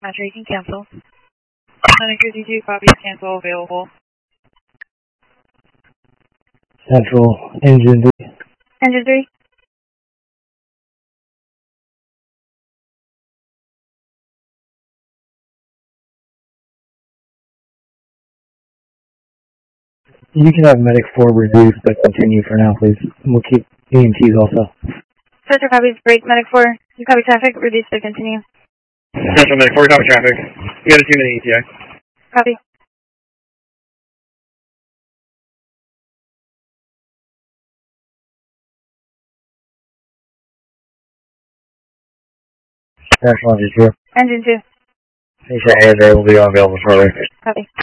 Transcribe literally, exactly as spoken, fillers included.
Roger, you can cancel. Atlantic fifty-two, copies, cancel available. Central, engine three. Engine three. You can have Medic four reduced, but continue for now, please. And we'll keep E M Ts also. Central copies, break, Medic four. You copy traffic, reduce to continue. Central Medic four, copy traffic. You got a two minute E T I. Copy. National Engine two. Engine two. Patient A J will be available shortly. Copy.